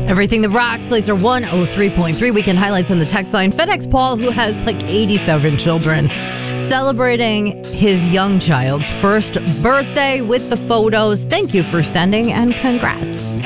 Everything that rocks, Laser 103.3. Weekend highlights on the text line. FedEx Paul, who has like 87 children, celebrating his young child's first birthday with the photos. Thank you for sending and congrats.